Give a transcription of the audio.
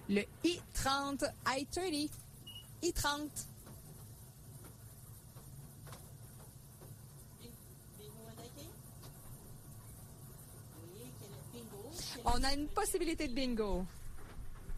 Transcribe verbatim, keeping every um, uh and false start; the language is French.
Le I trente, I trente, I trente. On a une possibilité de bingo.